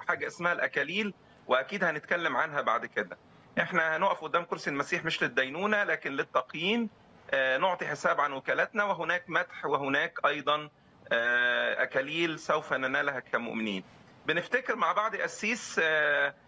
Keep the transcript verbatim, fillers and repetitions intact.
حاجة اسمها الأكاليل، وأكيد هنتكلم عنها بعد كده. احنا هنقف قدام كرسي المسيح مش للدينونة لكن للتقييم، نعطي حساب عن وكالتنا، وهناك مدح وهناك أيضا أكاليل سوف ننالها كمؤمنين. بنفتكر مع بعض قسيس